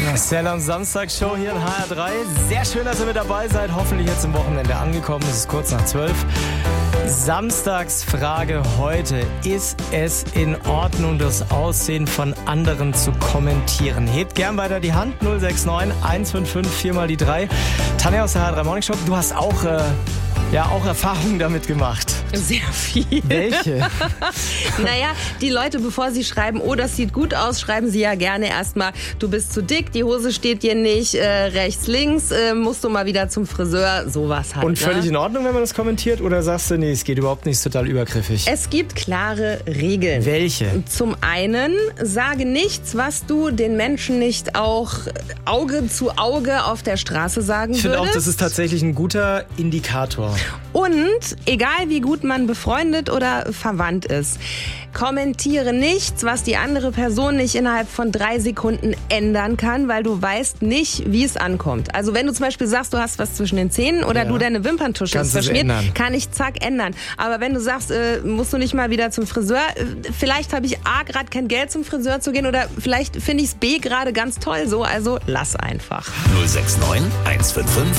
Stellans Samstagsshow hier in HR3. Sehr schön, dass ihr mit dabei seid. Hoffentlich jetzt im Wochenende angekommen. Es ist kurz nach 12. Samstagsfrage heute. Ist es in Ordnung, das Aussehen von anderen zu kommentieren? Hebt gern weiter die Hand. 069 155 4 mal die 3. Tanja aus der HR3 Morning Show, du hast auch Erfahrungen damit gemacht. Sehr viel. Welche? Naja, die Leute, bevor sie schreiben, oh, das sieht gut aus, schreiben sie ja gerne erstmal, du bist zu dick, die Hose steht dir nicht, rechts, links, musst du mal wieder zum Friseur, sowas halt. Und völlig in Ordnung, wenn man das kommentiert, oder sagst du, nee, es geht überhaupt nicht, ist total übergriffig? Es gibt klare Regeln. Welche? Zum einen, sage nichts, was du den Menschen nicht auch Auge zu Auge auf der Straße sagen würdest. Ich finde auch, das ist tatsächlich ein guter Indikator. Und egal wie gut man befreundet oder verwandt ist, kommentiere nichts, was die andere Person nicht innerhalb von 3 Sekunden ändern kann, weil du weißt nicht, wie es ankommt. Also wenn du zum Beispiel sagst, du hast was zwischen den Zähnen oder du deine Wimperntusche ist verschmiert, kann ich zack ändern. Aber wenn du sagst, musst du nicht mal wieder zum Friseur, vielleicht habe ich A, gerade kein Geld zum Friseur zu gehen oder vielleicht finde ich es B gerade ganz toll so, also lass einfach. 069 155